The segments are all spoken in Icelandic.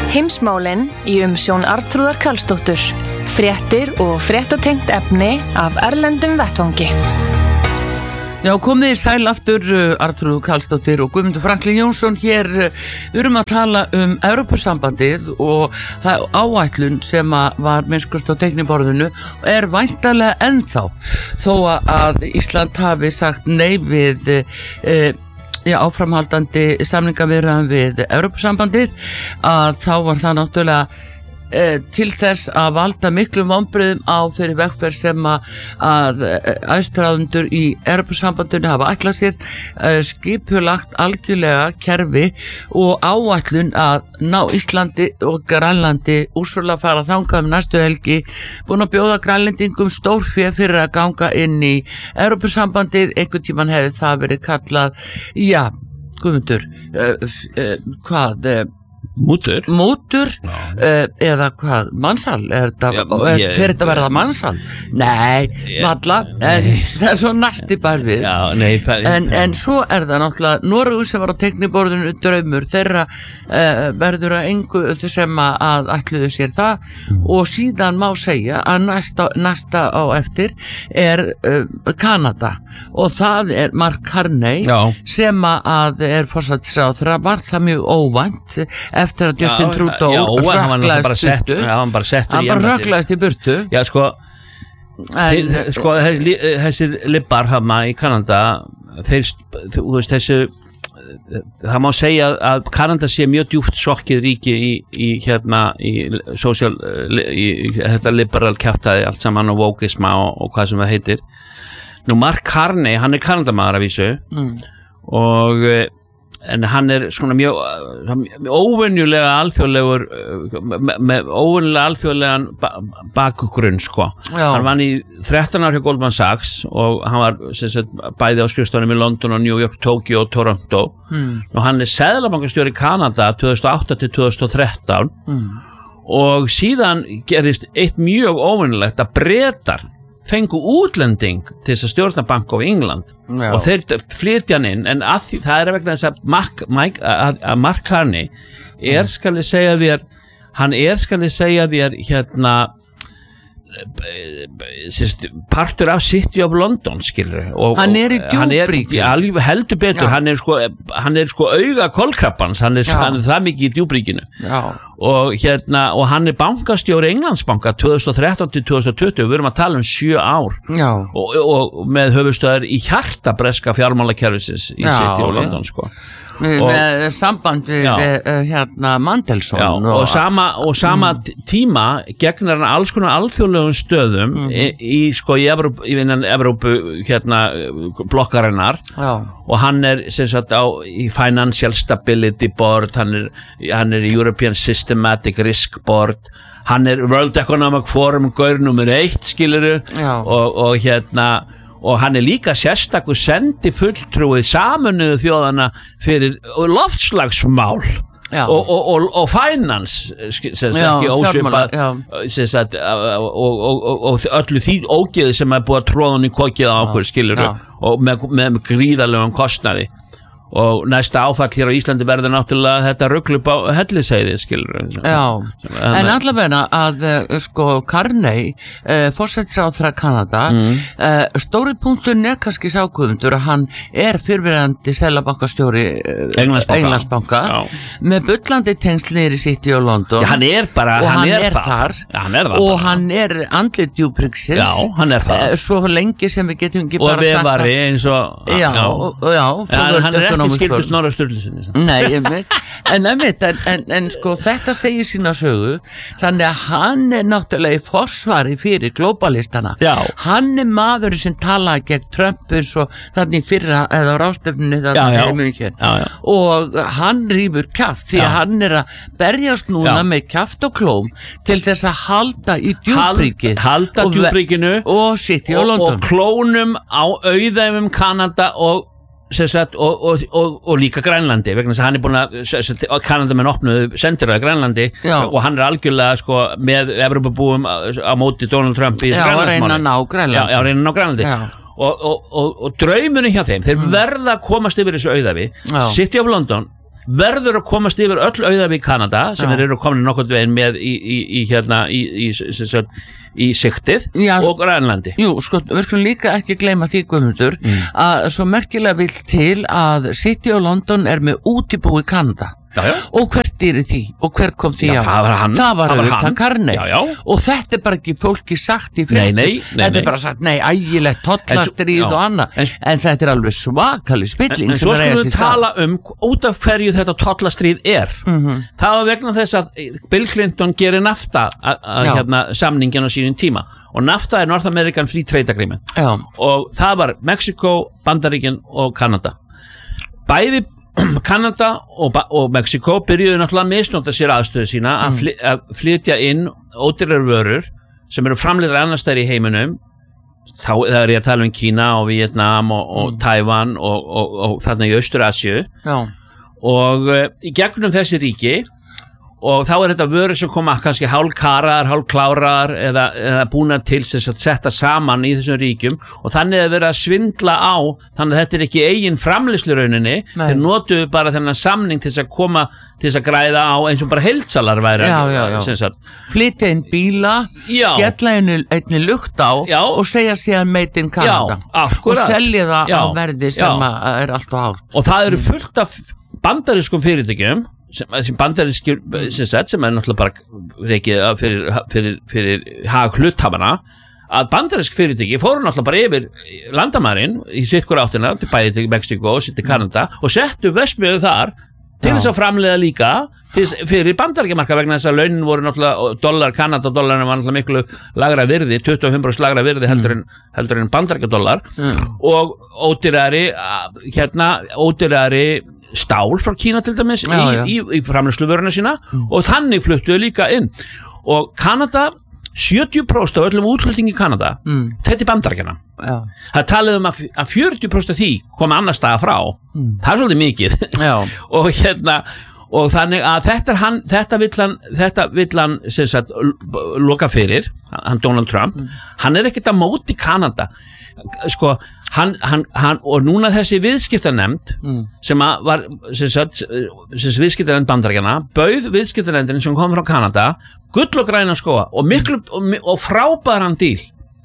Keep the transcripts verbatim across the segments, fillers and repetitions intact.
Heimsmálin í umsjón Arnþrúðar Karlsdóttur. Fréttir og fréttatengt efni af erlendum vettvangi. Já, komið í sæl aftur, Arnþrúður Karlsdóttir og Guðmundur Franklín Jónsson hér. Við erum að tala um Evrópusambandið og það áætlun sem var minnskust á teikniborðinu og er væntanlega ennþá, þó að Ísland hafi sagt nei við e, já, áframhaldandi samningaviðræðum við Evrópusambandið, að þá var það náttúrulega Eh, til þess að valda miklum vonbrigðum á þeirri vegferð sem að, að aðstráðendur í Evrópusambandinu hafa ætlað sér, eh, skipulagt algjörlega kerfi og áætlun að ná Íslandi og Grænlandi. Úrsula fara þangað um næstu helgi, búin að bjóða grænlendingum stórfé fyrir að ganga inn í Evrópusambandið. Einhvern tímann hefði það verið kallað, já, Guðmundur, eh, eh, hvað eh, Mútur Mútur uh, eða hvað, mannsal er þetta, ja, er, fyrir þetta verða mannsal? Nei, valla en nei. Það er svo næsti bær við. Já, nei, það, en, en svo er það náttúrulega Noregur sem var á teikniborðinu draumur þeirra uh, verður að engu sem að ætluðu sér það mm. og síðan má segja að næsta, næsta á eftir er uh, Kanada og það er Mark Carney Já. sem að er forsætisráðherra. Var það mjög óvænt eftir að Justin Trudeau röklaðist í burtu hann bara settur hann bara röklaðist í burtu já sko en, þeir, sko þessir libbar hafna í Kanada þeir, þú veist þessu það má segja að Kanada sé mjög djúpt sokkið ríki í, í hérna í social í, í þetta liberal kjaftaði allt saman og wokeisma og, og hvað sem það heitir. Nú Mark Carney, hann er Kanadamaður að vísu mm. og en hann er svona mjög, mjög óvenjulega alþjóðlegur með, með óvenjulega alþjóðlegan ba bakgrunn sko. Já. Hann vann í þrettán ár hjá Goldman Sachs og hann var sem sagt, bæði á skrifstofunum í London og New York, Tokyo og Toronto hmm. og hann er seðlabankastjóri í Kanada tvö þúsund og átta til tvö þúsund og þrettán hmm. og síðan gerðist eitt mjög óvenjulegt að Bretar fengu útlending til þess að stjórna Bank of England Já. og þeir flytja hann inn en að því, það er vegna þess að Mark, Mike, að, að Mark Carney er mm. skal ég segja þér hann er skal ég segja þér hérna sérst, partur af City of London skilur og, hann er í djúbríkinu heldur betur, Já. hann er sko hann er sko auga kolkrabbans hann er, hann er það mikið í djúbríkinu og hérna og hann er bankastjóri Englandsbanka tvö þúsund og þrettán til tvö þúsund og tuttugu, við erum að tala um sjö ár og, og með höfuðstöðar í hjarta breska fjármálakerfisins í Já, City of London sko með samband við uh, hérna Mandelson Já, og, og sama, og sama mm. tíma gegnar hann alls konar alþjóðlegum stöðum mm. í, í sko í Evrópu, í vinnan Evrópu hérna blokkarinnar Já. og hann er sem sagt á í Financial Stability Board, hann er, hann er í European Systematic Risk Board, hann er World Economic Forum gaur nummer eitt skiluru og, og hérna og hann er líka sérstakur sendi fulltrúið Sameinuðu þjóðanna fyrir loftslagsmál og, og, og, og finance sem ekki ósvipað og, og, og öllu því ógeði sem er búið að tróða hann í kokið á okkur skilur og með, með gríðarlegum kostnaði og næsta áfall hér á Íslandi verður náttúrulega þetta rugl upp á Hellisheiði skilur Já, en allavega að sko Carney uh, forsætisráðherra Kanada mm. uh, stóri punkturinn er kannski sá Guðmundur að hann er fyrrverandi seðlabankastjóri uh, Englandsbanka, Englandsbanka með bullandi tengsl niður í City of London Já, hann er bara, og hann, hann er, er þar Já, hann er og bara. hann er andlit djúbríksins Já, hann er það uh, svo lengi sem við getum ekki og bara sagt og vevari eins og Já, já, og, já ja, hann er ekki skildur Snorra Sturluson Nei, einmitt, en, einmitt, en, en, en sko þetta segir sína sögu þannig að hann er náttúrulega í forsvari fyrir globalistana Já. hann er maðurinn sem talaði gegn Trump eins og þannig fyrra eða á ráðstefnunni og hann rýfur kjaft því að Já. hann er að berjast núna Já. með kjaft og klóm til þess að halda í djúbríkið halda djúbríkinu og City of London og klónum á auðæfum Kanada og Sagt, og, og, og, og líka Grænlandi vegna þess að hann er búin að Kanadamenn opnuðu sendiráð í Grænlandi Já. og hann er algjörlega sko, með Evrópubúum á, á móti Donald Trump í Já, að reyna að ná Grænlandi, Já, já, reyna að ná Grænlandi. Og, og, og, og draumurinn hjá þeim þeir mm. verða að komast yfir þessu auðæfi City of London verður að komast yfir öll auðavík Kanada sem þeir eru komin nokkurn veginn með í, í, í hérna í, í, í, í siktið Já, og Grænlandi. Jú, sko, við skulum líka ekki gleyma því Guðmundur mm. að svo merkilega vill til að City of London er með útibú í Kanada. Já, já. Og hver stýri því og hver kom því já, á það var hann það var auðvitað Carney já, já. og þetta er bara ekki fólki sagt í fréttum þetta er bara sagt, nei, ægilegt tollastríð og annað, en, en þetta er alveg svakalig spilling en, en svo skulum við tala um út af hverju þetta tollastríð er mm-hmm. það var vegna þess að Bill Clinton gerir NAFTA hérna, samningin á sínum tíma og NAFTA er North American Free Trade Agreement já. Og það var Mexiko, Bandaríkin og Kanada bæði Kanada og, og Mexiko byrjuðu náttúrulega að misnota sér aðstöðu sína að, fly, að flytja inn ódýrar vörur sem eru framleiddar annars staðar í heiminum þá er ég að tala um Kína og Vietnam og, og mm. Tævan og, og, og þarna í Austur-Asíu og uh, í gegnum þessi ríki og þá er þetta vörur sem koma kannski hálfkarar, hálfklárar eða, eða búnar til þess að setja saman í þessum ríkjum og þannig að vera að svindla á þannig að þetta er ekki eigin framleiðslurauninni þeir notuðu bara þennan samning til þess að koma til þess að græða á eins og bara heildsalar væri já, já, já. Flytja inn bíla já. Skella einni, einni lukt á já. Og segja síðan made in Canada já, og selja það já. Á verði sem er alltaf hátt og það eru fullt af bandarískum fyrirtækjum sem, sem bandarískir sem, sem er náttúrulega bara reikið fyrir, fyrir, fyrir hag hluthafana að bandarísk fyrirtæki fóru náttúrulega bara yfir landamærin í sitt hver áttina til bæði til Mexiko og sitt til Kanada og settu vestmiðu þar til þess að framleiða líka til, fyrir bandaríkjamarka vegna þess að launin voru náttúrulega dollar, Kanada dollarinn var náttúrulega miklu lagra virði, tuttugu og fimm prósent lagra virði heldur en, heldur en bandaríkjadollar mm. og ódýrari hérna, ódýrari stál frá Kína til dæmis já, í, já. í, í framleiðsluvöruna sína mm. og þannig fluttuðu líka inn og Kanada, sjötíu prósent af öllum útflutningi í Kanada mm. þetta er Bandaríkjanna það talið um að, að fjörutíu prósent af því koma annars staðar frá mm. það er svolítið mikið og hérna og þannig að þetta er hann þetta vill hann, þetta vill hann sem sagt loka fyrir hann Donald Trump, mm. hann er ekkert að móti Kanada sko hann, hann, hann og núna þessi viðskiptarnefnd mm. sem að var sem sagt, sem viðskiptarnefnd Bandaríkjanna bauð viðskiptarnefndin sem kom frá Kanada gull og græna skóga og miklu og, og frábæran díl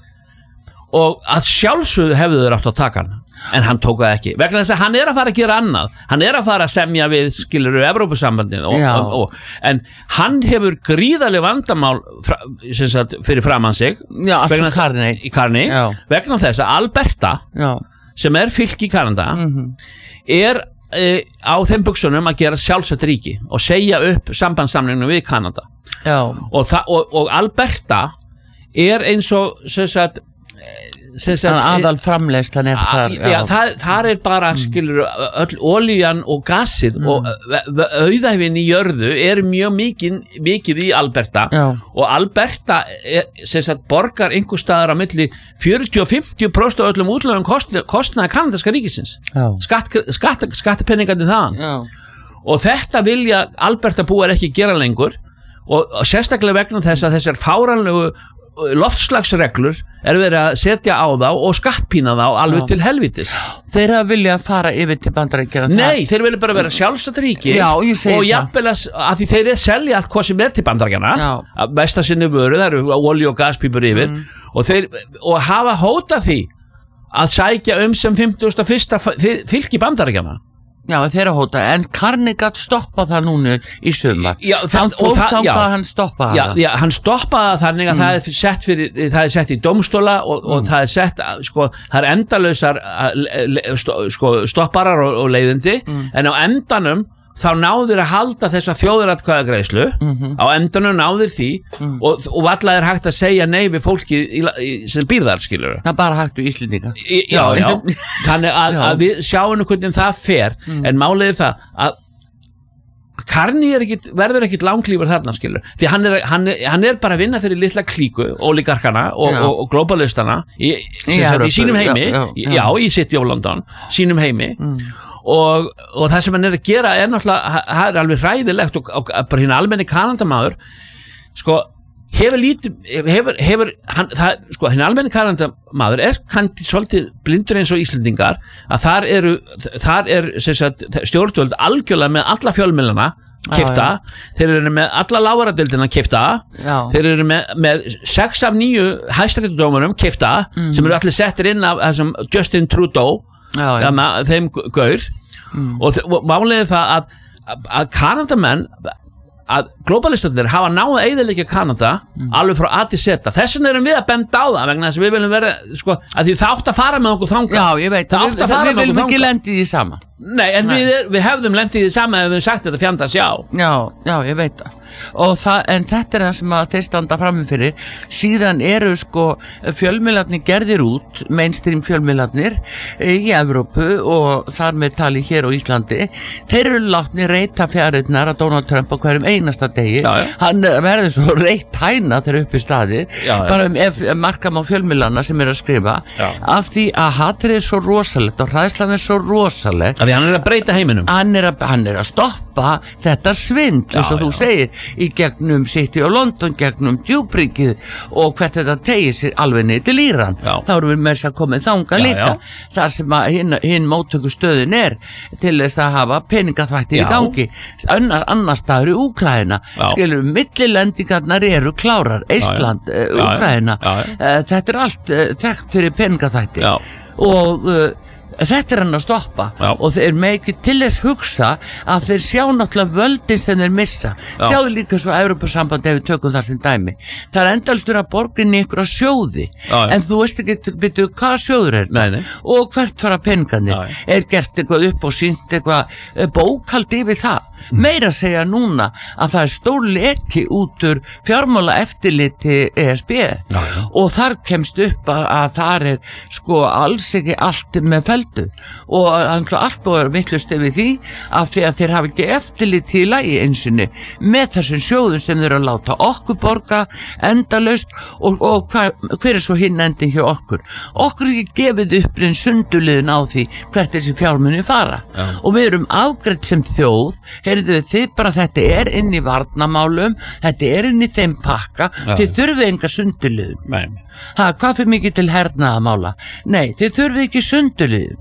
og að sjálfsögðu hefðu þeir átt að taka hann en hann tók það ekki, vegna þess að hann er að fara að gera annað hann er að fara að semja við skiluru Evrópusambandið og, og, og, en hann hefur gríðarleg vandamál fra, sagt, fyrir framan sig Já, vegna, Carney. í Carney vegna þess að Alberta Já. Sem er fylki í Kanada mm-hmm. er e, á þeim buksunum að gera sjálfsagt ríki og segja upp sambandssamninginu við Kanada og, þa, og, og Alberta er eins og sem sagt aðal framleiðslan er þar já, já, það, það er bara skilur öll olían og gasið mm. og auðæfin í jörðu er mjög mikið, mikið í Alberta já. Og Alberta er, sem sagt, borgar einhver staðar á milli fjörutíu og fimmtíu prósent af öllum útlöfum kostnaði kanadaska ríkisins skatt, skatt, skattpenningandi þaðan já. Og þetta vilja Alberta búar ekki gera lengur og, og sérstaklega vegna þess að þessar fáránlegu loftslagsreglur er verið að setja á þá og skattpína þá alveg Já. Til helvitis þeir hafa vilja að fara yfir til Bandaríkjanna nei, þeir vilja bara vera sjálfsagt ríki Já, og jafnvel að, að því þeir er selja allt hvað sem er til Bandaríkjanna að mesta sinni vöru, það eru olíu og gaspípur yfir mm. og, þeir, og hafa hótað því að sækja um sem fimmtugasta og fyrsta fylki Bandaríkjanna Já, þeir að hóta, en Carney gat stoppa það núna í sumar já, hann fótt samt að hann stoppaði já, já, hann stoppaði þannig að mm. það er sett fyrir, það er sett í dómstóla og, mm. og það er sett, sko, það er endalausar sko, stopparar og, og leiðindi mm. en á endanum þá náður að halda þessa þjóðaratkvæðagreiðslu mm-hmm. á endanum náður því mm. og, og alla er hægt að segja nei við fólki í, í, sem býrðar skilur það er bara hægt við Íslendinga já, já, þannig að, að við sjáum hvernig það fer mm. en málið er það að Carney er ekkit, verður ekkit langlífur þarna skilur því hann er, hann, er, hann er bara að vinna fyrir litla klíku, oligarkana og, og, og globalistana í, í, í sínum heimi já, já, já. já, í City of London sínum heimi mm. Og, og það sem hann er að gera er náttúrulega það er alveg hræðilegt og, og bara hérna almenni Kanadamaður sko hefur lítið, hefur, hefur hann, það, sko, henni almenni Kanadamaður er kannski svolítið blindur eins og Íslendingar að þar eru, þar er sagt, stjórnvöld algjörlega með alla fjölmiðlana keypta, þeir eru með alla lágvaradeildina keypta, þeir eru með, með sex af níu hæstaréttardómurum keypta, mm. sem eru allir settir inn af þessum Justin Trudeau já, já. Jana, þeim gaur mm. og, og málega það að, að Kanadamenn að globalistatir hafa náð að eyðileggja Kanada mm. alveg frá A til Z þess vegna erum við að benda á það vegna þess að við viljum vera sko, að því það átt að fara með okkur þangað já ég veit, það við, við viljum ekki lendi í því sama nei, en nei. Við, við hefðum lendið í því sama ef við sagt þetta fjandast já já, já, ég veit það og það, en þetta er það sem að þeir standa frammi fyrir síðan eru sko fjölmiðlarnir gerðir út mainstream fjölmiðlarnir í Evrópu og þar með tali hér á Íslandi þeir eru látni reyta fjarirnar að Donald Trump á hverjum einasta degi já, já. Hann verður svo reytt hæna þegar upp í staði já, bara um ef markam á fjölmiðlarna sem er að skrifa já. Af því að hatrið er svo rosalegt og hræðslan er svo rosalegt af því hann er að breyta heiminum hann er að, hann er að stoppa þetta svindl eins og þú segir í gegnum City og London, gegnum djúbríkið og hvert þetta tegir sér alveg niður til Íran. Já. Þá erum við með þess að komið þanga já, líka. Já. Það sem að hinn, hinn móttökustöðin er til þess að hafa peningaþvætti í gangi. Annar, annar staður í Úkraína. Skilur, millilendingarnar eru klárar. Ísland, Úkraína. Þetta er allt uh, þekkt fyrir peningaþvætti. Já. Og uh, þetta er hann að stoppa já. Og þeir með ekki til þess hugsa að þeir sjá náttúrulega völdin sem þeir missa já. Sjáðu líka svo Evrópusamband ef við tökum það sem dæmi það er endalstur að borginni ykkur á sjóði já, já. En þú veist ekki byrju hvað sjóður er það og hvert fara peningarnir er gert eitthvað upp og sýnt eitthvað bókaldi yfir það meira að segja núna að það er stór leki út úr fjármála eftirliti E S B já, já. Og þar kemst upp að, að þar er sko alls ekki allt með feldu og allt búið að vittlust yfir því af því að þeir hafa ekki eftirliti í lagi einsinni með þessum sjóðum sem þeir eru að láta okkur borga endalaust og, og hva, hver er svo hinn endin hjá okkur okkur er ekki gefið upp einn sunduliðin á því hvert þessi fjármunni fara já. Og við erum afgreitt sem þjóð heyrðu þið bara þetta er inn í varnamálum þetta er inn í þeim pakka ja. Þið þurfið enga sundurliðum það hvað fyrir mikið til hernaðamála nei þið þurfið ekki sundurliðum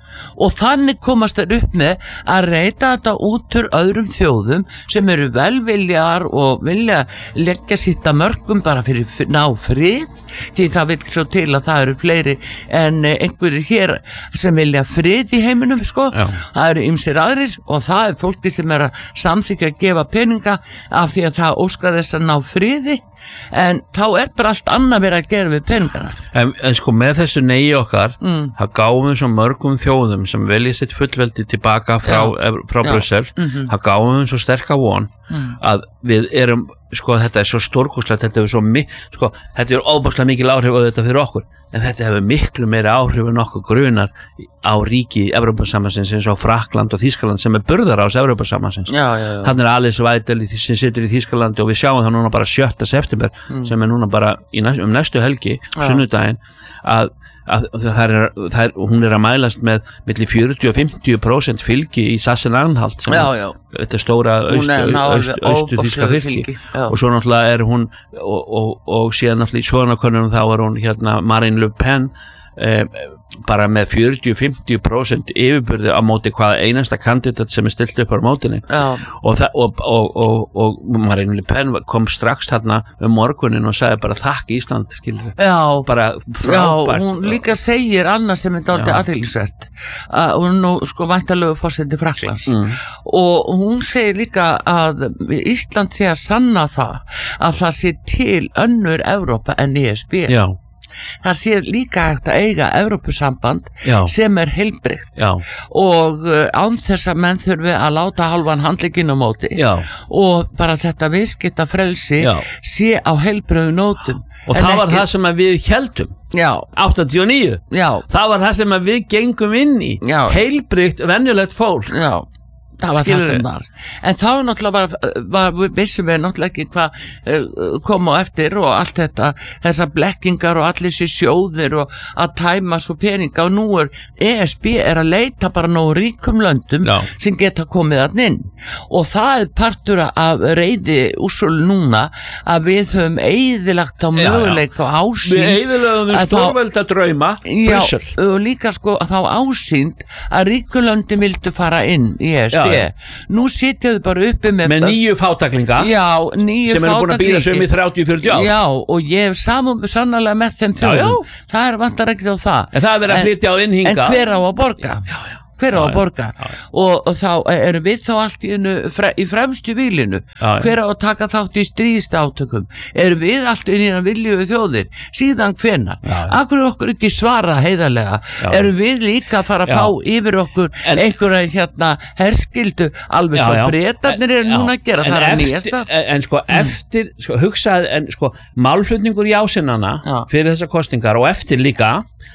og þannig komast þeir upp með að reyta þetta út úr öðrum þjóðum sem eru velviljar og vilja leggja sitt að mörgum bara fyrir ná frið því það vil svo til að það eru fleiri en einhverjir hér sem vilja frið í heiminum sko já. Það eru ýmsir aðrir og það er fólki sem er að samþykja að gefa peninga af því að það óskar þess að ná friði en þá er bara allt annað verið að gera við peningana en, en sko með þessu nei okkar mm. það gáum við svo mörgum þjóðum sem velja sitt fullveldi tilbaka frá, frá Brussel mm-hmm. það gáum við svo sterka von mm. að við erum sko þetta er svo stórkostlegt þetta er svo sko þetta er óbærslega mikil áhrif á þetta fyrir okkur en þetta hefur miklu meira áhrif en okkur grunar á ríki Evrópusambandsins eins og Frakkland og Þýskaland sem er burðarás Evrópusambandsins hann er Alice Weidel sem situr í Þýskalandi og við sjáum það núna bara sjötta september mm. sem er núna bara næst, um næstu helgi sunnudaginn að að það er, það er, hún er að mælast með milli fjörutíu og fimmtíu prósent fylgi í Sachsen-Anhalt sem já, já. Þetta er stóra austu þýska fylgi og svo náttúrulega er hún og, og, og síðan náttúrulega í skoðanakönnunum þá er hún hérna Marine Le Pen eh, bara með fjörutíu til fimmtíu prósent yfirburði á móti hvaða einasta kandidat sem er stilt upp á mótinni og, það, og, og, og, og Marine Le Pen kom strax þarna um morgunin og sagði bara þakk Ísland skilur já, bara frábært já, hún líka segir annað sem er dálítið athyglisvert uh, hún nú sko væntanlegu forseti Frakklands mm. og hún segir líka að Ísland sé að sanna það að það sé til önnur Evrópa en E S B já það sé líka hægt að eiga Evrópusamband já. Sem er heilbrigt já. Og uh, án þess að menn þurfi að láta halvan handlegginn á móti já. Og bara þetta viðskipta frelsi já. Sé á heilbrigðu nótum og það var ekki... það sem við héldum já. áttatíu og níu já. Það var það sem við gengum inn í já. Heilbrigt, venjulegt fólk já það var það sem var en þá náttúrulega var, var vissum við náttúrulega ekki hvað uh, kom á eftir og allt þetta þessar blekkingar og allir sér sjóðir og að tæma svo peninga og nú er E S B er að leita bara nóg ríkum löndum Já. sem geta komið að inn og það er partur af reyði úrsölu núna að við höfum eyðilagt á möguleika og ásýnd við eyðilögum stórvelda drauma Brussel og líka sko að þá ásýnd að ríkulöndin vildu fara inn í E S B já, já. Nú sitjaðu bara uppi með, með nýju fátaklinga já, nýju sem eru búin að býða sem í þrjátíu til fjörutíu ár já og ég hef samum sannarlega með þeim þjóðum það er vantar ekki á það en það er verið að flytja á innhinga en hver á að borga já, já. hver á að borga já, já. Og, og þá erum við þá allt í, inu, fre, í fremstu výlinu já, hver á að taka þátt í stríðstátökum erum við allt inn í að vilju þjóðir síðan hvenar akkur okkur ekki svara heiðarlega já. Erum við líka að fara að já. Fá yfir okkur en, einhverja hérna herskildu alveg svo Bretarnir eru núna að gera en það er að nýjasta en, en sko mm. eftir sko, hugsað en sko málflutningur í ásennana fyrir þessar kostingar og eftir líka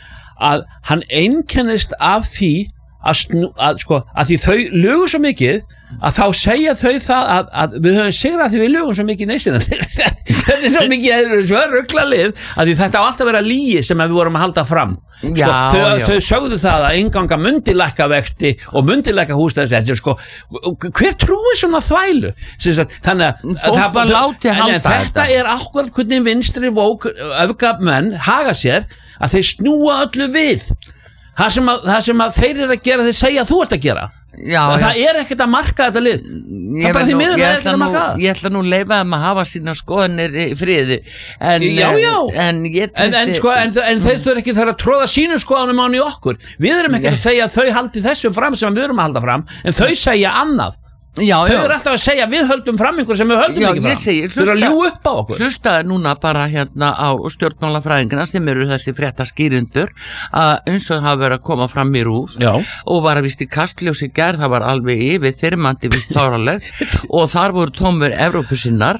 að hann einkennist af því Að, snú, að, sko, að því þau lögur svo mikið að þá segja þau það að, að við höfum sigrað því við lögum svo mikið neysina þetta er svo mikið svo ruggla lið að því þetta á alltaf að vera lígi sem við vorum að halda fram sko, já, þau, já. þau sögðu það að enganga mundilækka vexti og mundilækka húsnæðis sko, hver trúi svona þvælu sagt, þannig að, að, það, en, en þetta, þetta er ákvæmt hvernig vinstri vók öfgamenn haga sér að þeir snúa öllu við Það sem, að, það sem að þeir eru að gera þeir segja að þú ert að gera já, það já. Er ekkert að marka þetta lið það er bara því miður ég, nú, ég ætla nú leifa um að hafa sína skoðanir í friði en, já, já. en, en, en, en, sko, en, en þeir þurfa ekki þar að tróða sínu skoðanum án í okkur við erum ekki að segja að þau haldi þessu fram sem við erum að halda fram en þau segja annað Já, þau já. Eru alltaf að segja við höldum fram einhver sem við höldum já, ekki fram segi, hlusta, þau eru að ljú upp á okkur hlusta núna bara hérna á stjórnmálafræðingina sem eru þessi fréttaskýrendur að eins og hafa verið að koma fram í rúf já. Og var að vist í kastljósi gær það var alveg yfir þyrmandi vist fáraleg og þar voru tómur Evrópusinnar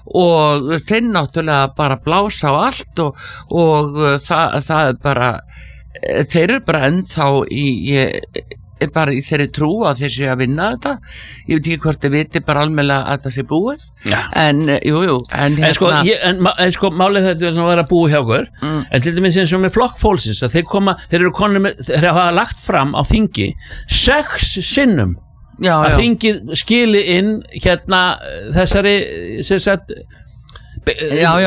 og þeir náttúrulega bara blása á allt og, og það, það er bara þeir eru bara ennþá í ég, bara í þeirri trú að þeir séu að vinna þetta ég veit ekki hvort þið viti bara almennilega að það sé búið ja. En jú, jú en, hérna... en, sko, ég, en, en sko málið þetta er að vera búið hjá okkur mm. en til dæmis eins og með flokkfólksins að þeir koma, þeir eru konum þeir hafa lagt fram á þingi sex sinnum já, að já. Þingið skili inn hérna þessari sem sagt já, já,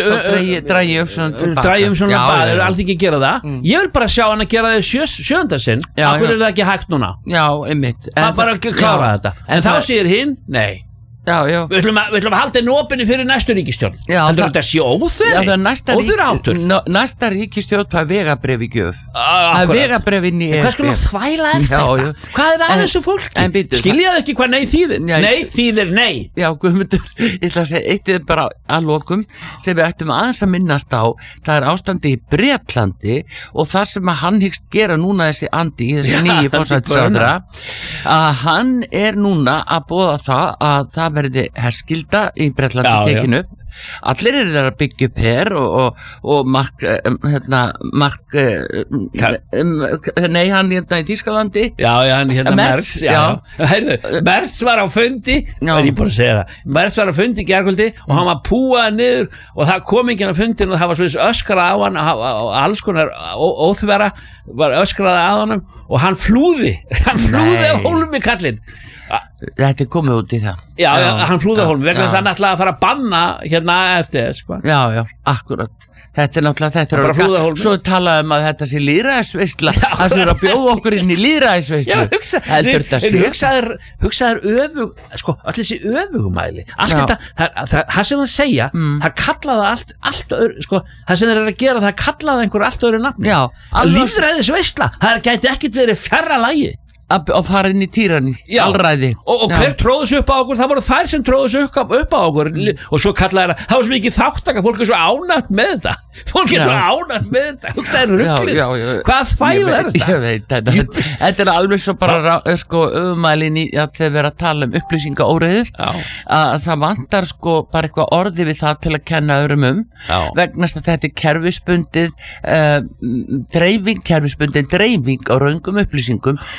drægi um svona bara, er allt ekki að gera það mm. ég vil bara sjá hann að gera það sjö, sjönda sinn af hverju er það ekki hægt núna já, einmitt það bara ekki að klára þetta en, en þá segir hinn, nei Já, já. Við ætlum að, við ætlum að halda einu opinni fyrir næstu ríkisstjórn heldur þetta sé óþurri óþurri átur næsta ríkisstjórn það er vegabréf í gjöf það er vegabréf inn í E S B hvað skulum að þvæla er þetta já, hvað er það þessu fólki skiljaðu ekki hvað nei þýðir já, nei þýðir nei já Guðmundur ég ætla að segja eitt er bara að lokum sem við ættum aðeins að minnast á það er ástandi í Bretlandi og það sem að hann hyggst gera núna þessi Andi þessi nýji forsætisráðherra að hann er núna að boða það að það verði herskilda í Bretlandi tekinu upp allir eru þar að byggja upp her og, og, og Mark hérna, Mark nei hann hérna í Þýskalandi já, já hann hérna Merz Merz var á fundi er ég búin að segja það Merz var á fundi í gærkvöldi og hann var púað niður og það kom ekki á fundin og það var svona öskrað á hann og alls konar óþvera var öskrað á hann og hann flúði hann flúði á hólmi kallinn þetta er komið út í það já, já hann flúði á hólmi vegna þess að hann ætlaði að fara að banna hérna eftir sko. já, já, akkurat þetta er náttúrulega þetta er orga, svo talaðum að þetta sé lýðræðisveisla það sé að bjóða okkur inn í lýðræðisveislu hugsa, heldur þetta sé hugsaður, hugsaður öfug sko, allir þessi öfugumæli allt þetta, það, það, það sem það segja mm. það kallaða allt, allt öðru sko, það sem þeir eru að gera, það kallaða einhver allt öðru nafni lýðræðisveisla, það gæti ekkert verið fjarra lagi að fara inn í týranni, allræði og, og hver tróðu sig upp á okkur, það voru þær sem tróðu sig upp, upp á okkur mm. og svo kallaði það, það var svo mikið þáttaka fólk er svo ánægt með þetta fólk er já. Svo ánægt með þetta hugsaði ruglið, hvað fæla er þetta? Ég veit, þetta, þetta, þetta er alveg svo bara sko öfumælin í að þeir vera að tala um upplýsingaóreiður að það vantar sko bara eitthvað orði við það til að kenna öðrum um já. Vegna að þetta er kerfisbundið uh, dreifing, kerfisbundið dreifing á raungum upplýsingum sem að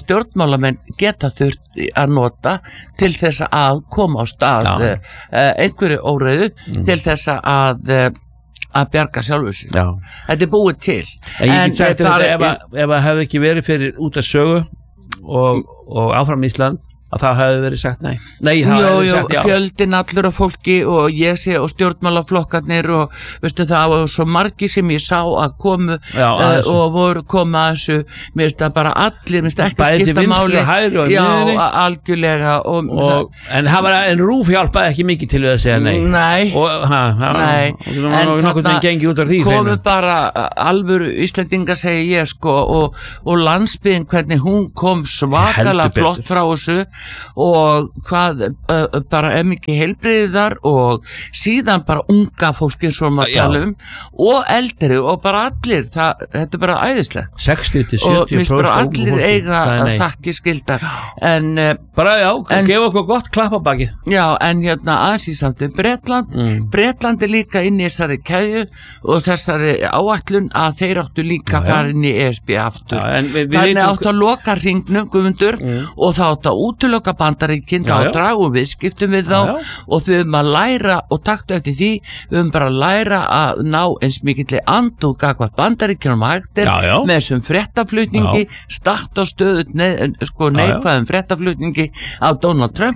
stjórnmálamenn geta þurft að nota til þess að koma á stað uh, einhverju óreiðu mm. til þess að uh, að bjarga sjálfur sér. Þetta er búið til. En ég get sagt þetta ef að ef að hefði ekki verið fyrir út að sögu og, og áfram Ísland að það hefði verið sagt nei. Nei, það jú, hefði jú, sagt já. Fjöldin allur af fólki og ég sé og stjórnmálaflokkarnir og veistu það var svo margi sem ég sá að komu já, að uh, og voru koma að þessu, mér finnst það bara allir, mér finnst ekki bæði skipta máli. Og hægri og já, miðri. algjörlega. Og, og, það, en það var en RÚV hjálpaði ekki mikið til að segja nei. Nei. Og ha, ha, nei. En þarna komu bara alvöru Íslendingar segi ég sko og, og landsbyggðin hvernig hún kom svakalega flott frá þessu og hvað uh, bara er mikið heilbrigðar og síðan bara unga fólki svo maður tala um og eldri og bara allir það, þetta er bara æðislegt sextíu til sjötíu prósent og mér bara allir eiga að þakki skildar en uh, bara já, en, gefa okkur gott klapp á baki já, en hérna aðeins í samt Bretland mm. Bretland er líka inn í þessari keðju og þessari áætlun að þeir áttu líka að fara inn í E S B aftur já, við, við þannig áttu að loka hringnum Guðmundur mm. og þá áttu að útiloka Bandaríkin þá að draga og viðskiptum við þá já, já. Og við höfum að læra og taktu eftir því við höfum bara að læra að ná eins mikill andúð gagvart Bandaríkjunum hægt er með þessum fréttaflutningi start á stöðu neð, sko neikvæðum fréttaflutningi af Donald Trump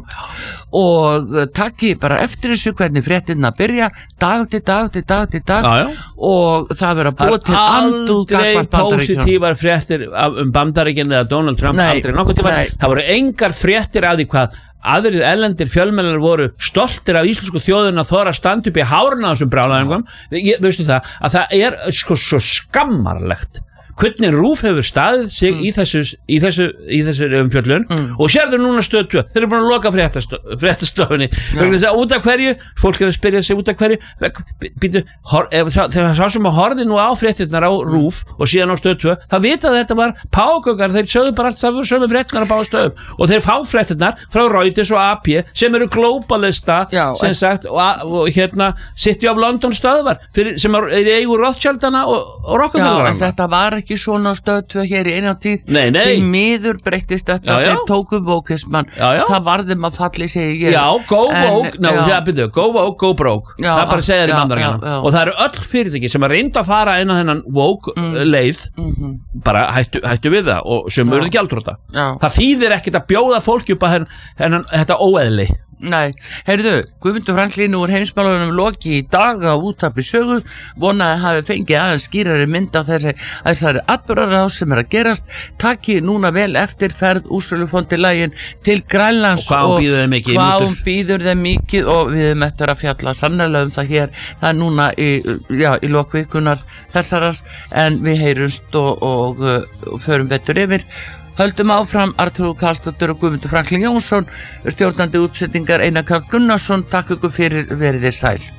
og takki bara eftir þessu hvernig fréttina byrja dag til dag til dag til dag já, já. Og það verður að búa til andúð gagvart Bandaríkjunum aldrei positívar fréttir um Bandaríkjun eða Donald Trump nei, aldrei nokkuð tíma það voru engar fréttir af því hvað aðrir erlendir fjölmiðlar voru stoltir af íslensku þjóðin að þora að standa upp í háruna á þessum brjálæðingum veistu það að það er sko svo skammarlegt hvernig RÚV hefur staðið sig mm. í þessu í þessu, í þessu umfjöllun mm. og sérðu núna stöð tvö þeir eru búin að loka fréttastofunni út af hverju, fólk er að spyrja sig út af hverju býtu, þegar sá sem að horfi nú á fréttirnar á RÚV og síðan á stöð tvö það vita að þetta var págöngar þeir sögðu bara allt það voru sömu fréttirnar á báðstöðum og þeir fá fréttirnar frá Reuters og A P sem eru globalista já, sem en... sagt og, og hérna City of London stöðvar fyrir, sem er í eigu Rothschildana og, og Rockefeller þetta var ekki svona stöðtvö hér í eina tíð nei, nei. Því miður breyttist þetta já, já. Þeir tóku bókismann það varðum að falli segi ég já, go woke, no, ja, byrju, go woke, go broke já, það bara segja þér í Bandaríkjunum og það eru öll fyrirtæki sem að reynda að fara inn á þennan woke mm. leið mm -hmm. bara hættu, hættu við það og sem eru gjaldþrota það þýðir ekkert að bjóða fólki upp að hennan, þetta óeðli Nei, heyrðu, Guðmundur Franklín úr heimsmálunum loki í dag á útvarpi sögu vonaði hafi fengið aðeins skýrari mynd af þessi, þessari atburðarás sem er að gerast takki núna vel eftir ferð Úrsölufondilægin til Grænlands og hvað hún býður þeim mikið og við erum eftir að fjalla sannlega um það hér það er núna í, já, í lokvikunar þessarar en við heyrumst og, og, og förum betur yfir Höldum áfram Artrúður Karlsdóttir og Guðmundur Franklín Jónsson, stjórnandi útsetningar Einar Karl Gunnarsson, takk ykkur fyrir verið þér sæl.